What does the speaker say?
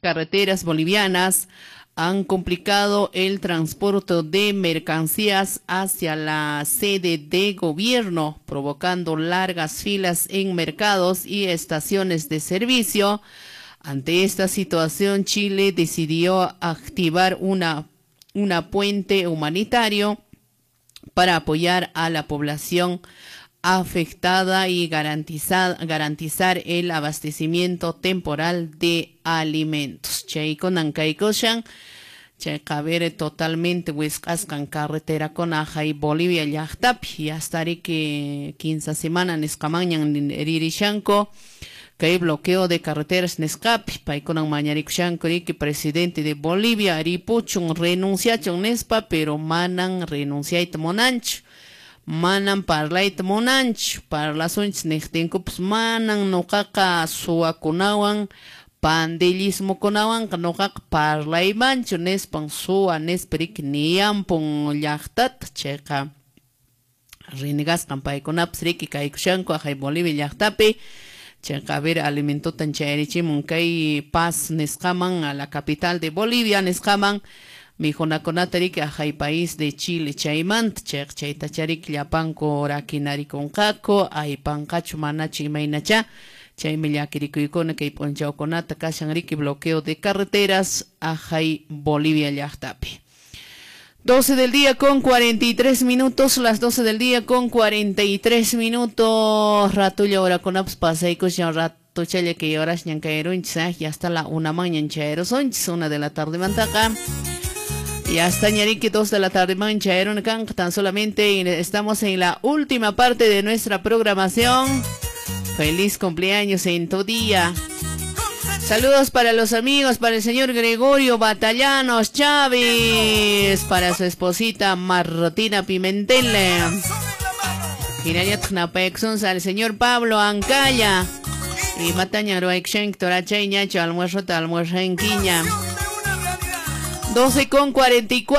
carreteras bolivianas han complicado el transporte de mercancías hacia la sede de gobierno, provocando largas filas en mercados y estaciones de servicio. Ante esta situación, Chile decidió activar una puente humanitario para apoyar a la población afectada y garantizar el abastecimiento temporal de alimentos. Cabere totalmente Huescascan carretera con Aja y Bolivia Yachtap y hasta que 15 semanas Nescamañan Ririshanco que hay bloqueo de carreteras Nescapi Paiconan Mañarichanco que presidente de Bolivia Ripuchun renunciachon Nespa pero manan renunciait monancho manan parlait monancho parlasunch nechtenkups manan nokaka suakunawan pandillismo kunawan kanokak parlay mancho nespan sua nesperik niyampon llaqtat cheqa rinigas kampaykunapas riki kaykushanku ajay Bolivia llaqtapi cheqa ver alimento tan chayrichimun kay Paz nesqaman a la capital de Bolivia nesqaman mijunakunata riki ajay país de Chile chaymanta chayta charik llapanku rakinarikunqaku aypanqachu manachu imaynacha Chaymi llakirikuykuna kay p'unchawkunata kashan riki bloqueo de carreteras ajay Bolivia llaqtapi. 12 del día con 43 minutos, las 12 del día con 43 minutos. Ratulla hora con aps pasaykus ya rato chaya que horas ñancaerunchis y hasta la 1 mañana chaerosonchis 1 de la tarde mantaca. Y hasta ñarique 2 de la tarde manchaeron tan solamente estamos en la última parte de nuestra programación. Feliz cumpleaños en tu día. Saludos para los amigos, para el señor Gregorio Batallanos Chávez, para su esposita Martina Pimentel. Al señor Pablo Ancaya. Y Mataña Roexen, Torachay Ñacho, almuerzo en Quiña. 12 con 44.